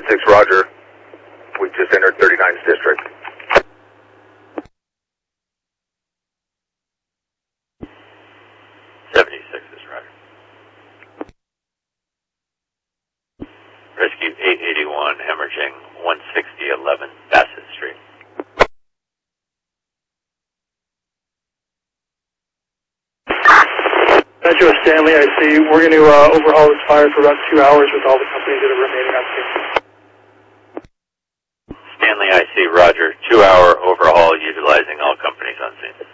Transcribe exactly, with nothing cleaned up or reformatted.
six, roger. We just entered thirty-ninth district. seventy-six is roger. Rescue eight eighty-one, hemorrhaging one sixty eleven Bassett Street. Metro Stanley, I see. We're going to uh, overhaul this fire for about two hours with all the companies that are remaining on scene. Stanley, I see. Roger. Two-hour overhaul utilizing all companies on scene.